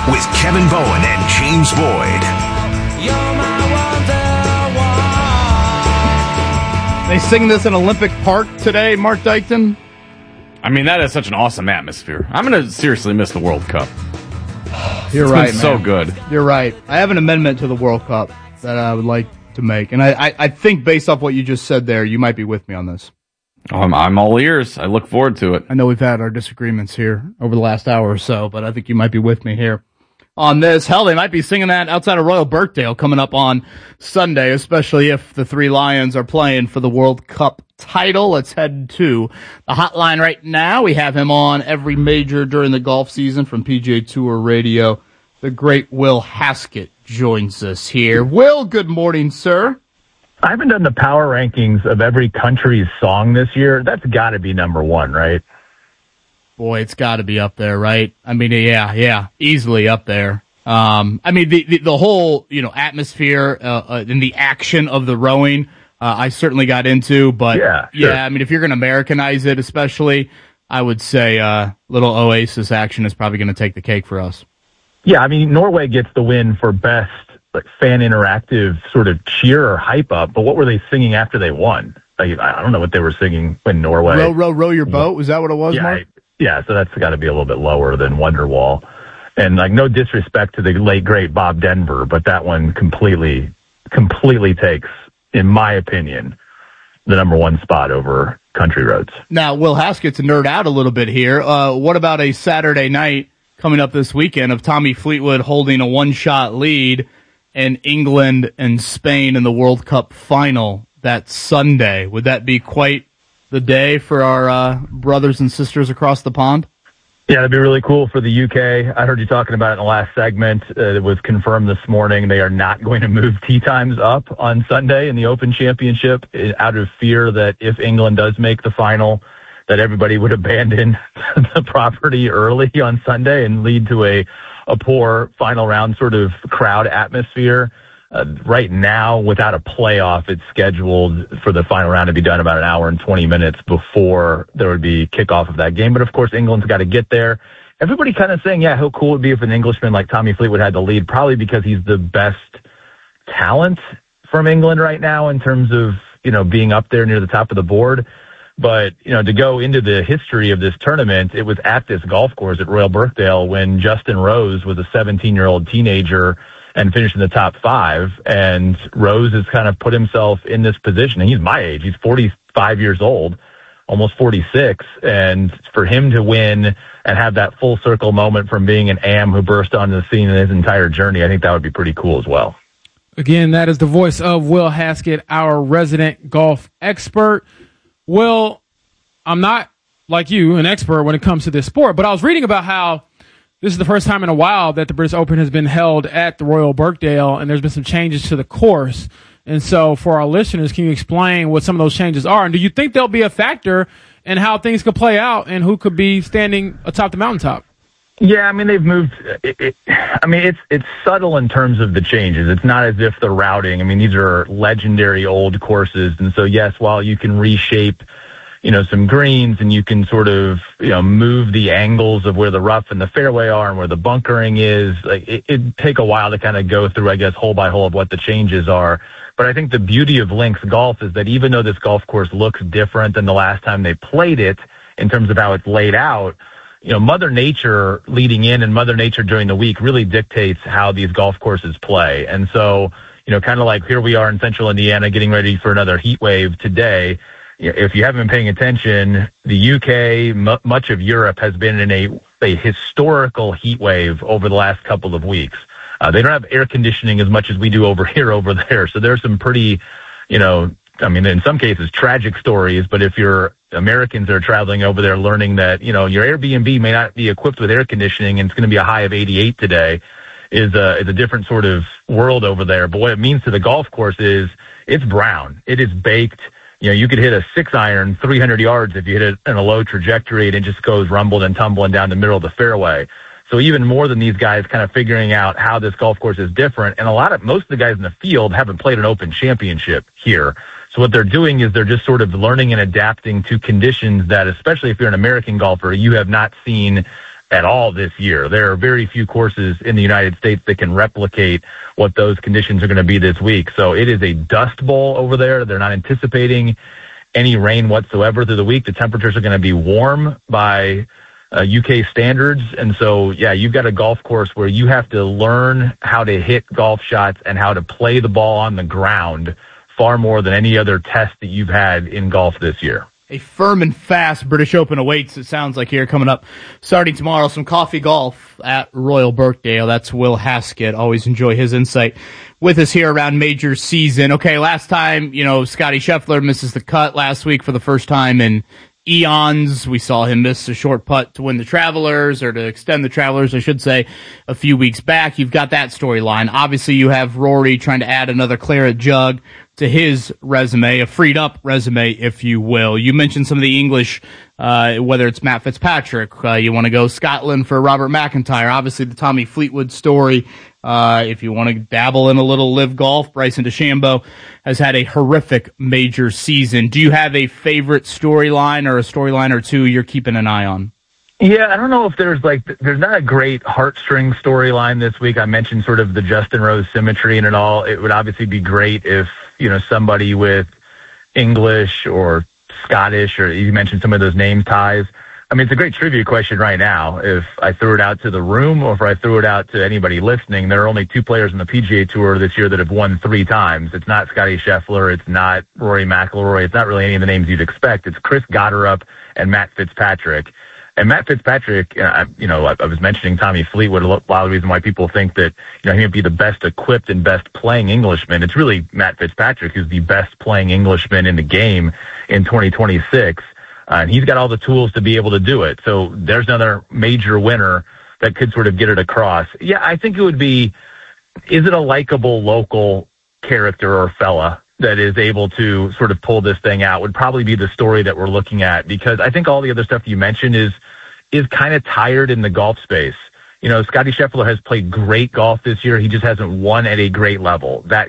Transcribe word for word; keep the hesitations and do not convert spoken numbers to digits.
with Kevin Bowen and James Boyd. They sing this in Olympic Park today, Mark Dykton. I mean, that is such an awesome atmosphere. I'm going to seriously miss the World Cup. You're it's right, been man. so good. You're right. I have an amendment to the World Cup that I would like to make, and I, I, I think based off what you just said there, you might be with me on this. Oh, I'm, I'm all ears. I look forward to it. I know we've had our disagreements here over the last hour or so, but I think you might be with me here on this. Hell, they might be singing that outside of Royal Birkdale coming up on Sunday, especially if the three Lions are playing for the World Cup title. Let's head to the hotline right now. We have him on every major during the golf season from P G A Tour Radio. The great Will Haskett joins us here. Will, good morning, sir. I haven't done the power rankings of every country's song this year. That's got to be number one, right? Boy, it's got to be up there, right? I mean, yeah, yeah, easily up there. Um, I mean, the, the, the whole, you know, atmosphere uh, uh, and the action of the rowing, uh, I certainly got into, but yeah, sure. yeah, I mean, if you're going to Americanize it, especially, I would say uh, little Oasis action is probably going to take the cake for us. Yeah, I mean, Norway gets the win for best like fan interactive sort of cheer or hype up, but what were they singing after they won? Like, I don't know what they were singing when Norway. Row, row, row your boat. Was that what it was, yeah, Mark? I, yeah, so that's got to be a little bit lower than Wonderwall. And like, no disrespect to the late great Bob Denver, but that one completely, completely takes, in my opinion, the number one spot over Country Roads. Now, Will Haskett, to nerd out a little bit here, uh, what about a Saturday night coming up this weekend of Tommy Fleetwood holding a one-shot lead in England and Spain in the World Cup final that Sunday? Would that be quite the day for our uh, brothers and sisters across the pond? Yeah, that'd be really cool for the U K. I heard you talking about it in the last segment. Uh, it was confirmed this morning they are not going to move tee times up on Sunday in the Open Championship out of fear that if England does make the final, that everybody would abandon the property early on Sunday and lead to a, a poor final round sort of crowd atmosphere. Uh, right now, without a playoff, it's scheduled for the final round to be done about an hour and twenty minutes before there would be kickoff of that game. But of course, England's got to get there. Everybody kind of saying, yeah, how cool it would be if an Englishman like Tommy Fleetwood had the lead, probably because he's the best talent from England right now in terms of, you know, being up there near the top of the board. But, you know, to go into the history of this tournament, it was at this golf course at Royal Birkdale when Justin Rose was a seventeen-year-old teenager and finished in the top five. And Rose has kind of put himself in this position. And he's my age. He's forty-five years old, almost forty-six. And for him to win and have that full circle moment from being an A M who burst onto the scene in his entire journey, I think that would be pretty cool as well. Again, that is the voice of Will Haskett, our resident golf expert. Will, I'm not, like you, an expert when it comes to this sport, but I was reading about how this is the first time in a while that the British Open has been held at the Royal Birkdale, and there's been some changes to the course. And so for our listeners, can you explain what some of those changes are? And do you think there'll be a factor in how things could play out and who could be standing atop the mountaintop? Yeah, I mean, they've moved. It, it, I mean, it's it's subtle in terms of the changes. It's not as if the routing. I mean, these are legendary old courses. And so, yes, while you can reshape, you know, some greens and you can sort of, you know, move the angles of where the rough and the fairway are and where the bunkering is, like it, it'd take a while to kind of go through, I guess, hole by hole of what the changes are. But I think the beauty of links golf is that even though this golf course looks different than the last time they played it in terms of how it's laid out, you know, Mother Nature leading in and Mother Nature during the week really dictates how these golf courses play. And so, you know, kind of like here we are in central Indiana getting ready for another heat wave today. If you haven't been paying attention, the U K, m- much of Europe has been in a, a historical heat wave over the last couple of weeks. Uh, they don't have air conditioning as much as we do over here, over there. So there's some pretty, you know, I mean, in some cases, tragic stories. But if you're Americans that are traveling over there learning that, you know, your Airbnb may not be equipped with air conditioning and it's going to be a high of eighty-eight today is a, is a different sort of world over there. But what it means to the golf course is it's brown. It is baked. You know, you could hit a six iron three hundred yards if you hit it in a low trajectory and it just goes rumbling and tumbling down the middle of the fairway. So even more than these guys kind of figuring out how this golf course is different. And a lot of, most of the guys in the field haven't played an Open Championship here. So what they're doing is they're just sort of learning and adapting to conditions that, especially if you're an American golfer, you have not seen at all this year. There are very few courses in the United States that can replicate what those conditions are going to be this week. So it is a dust bowl over there. They're not anticipating any rain whatsoever through the week. The temperatures are going to be warm by uh, U K standards. And so, yeah, you've got a golf course where you have to learn how to hit golf shots and how to play the ball on the ground far more than any other test that you've had in golf this year. A firm and fast British Open awaits, it sounds like, here coming up starting tomorrow. Some coffee golf at Royal Birkdale. That's Will Haskett. Always enjoy his insight with us here around major season. Okay, last time, you know, Scotty Scheffler misses the cut last week for the first time in eons. We saw him miss a short putt to win the Travelers, or to extend the Travelers, I should say, a few weeks back. You've got that storyline. Obviously, you have Rory trying to add another claret jug to his resume, a freed up resume, if you will. You mentioned some of the English, uh, whether it's Matt Fitzpatrick, uh, you want to go Scotland for Robert McIntyre, obviously the Tommy Fleetwood story. Uh, if you want to dabble in a little live golf, Bryson DeChambeau has had a horrific major season. Do you have a favorite storyline or a storyline or two you're keeping an eye on? Yeah, I don't know if there's like, there's not a great heartstring storyline this week. I mentioned sort of the Justin Rose symmetry and it all. It would obviously be great if, you know, somebody with English or Scottish, or you mentioned some of those name ties. I mean, it's a great trivia question right now. If I threw it out to the room or if I threw it out to anybody listening, there are only two players on the P G A Tour this year that have won three times. It's not Scotty Scheffler. It's not Rory McIlroy. It's not really any of the names you'd expect. It's Chris Gotterup and Matt Fitzpatrick. And Matt Fitzpatrick, you know, I was mentioning Tommy Fleetwood, a lot of the reason why people think that, you know, he would be the best equipped and best playing Englishman. It's really Matt Fitzpatrick who's the best playing Englishman in the game in twenty twenty-six. Uh, and he's got all the tools to be able to do it. So there's another major winner that could sort of get it across. Yeah, I think it would be, is it a likable local character or fella that is able to sort of pull this thing out would probably be the story that we're looking at, because I think all the other stuff you mentioned is is kind of tired in the golf space. You know, Scotty Scheffler has played great golf this year. He just hasn't won at a great level. That